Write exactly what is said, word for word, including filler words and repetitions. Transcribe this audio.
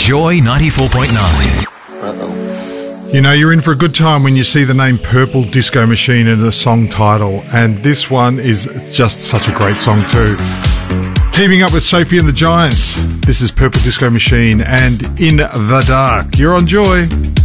Joy ninety-four point nine. Uh-oh. You know, you're in for a good time when you see the name Purple Disco Machine in the song title, and this one is just such a great song too. Teaming up with Sophie and the Giants, this is Purple Disco Machine and In the Dark. You're on Joy.